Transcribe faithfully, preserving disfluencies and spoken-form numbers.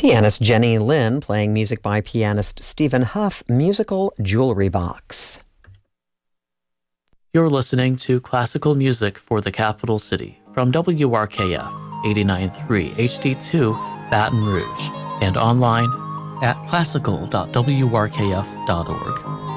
Pianist Jenny Lin playing music by pianist Stephen Huff, musical Jewelry Box. You're listening to classical music for the capital city from W R K F eighty-nine point three H D two Baton Rouge and online at classical dot w r k f dot org.